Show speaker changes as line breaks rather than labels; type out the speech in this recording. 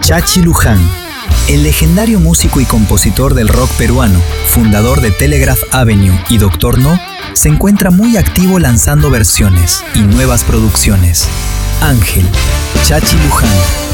Chachi Luján, el legendario músico y compositor del rock peruano, fundador de Telegraph Avenue y Doctor No, se encuentra muy activo lanzando versiones y nuevas producciones. Ángel, Chachi Luján.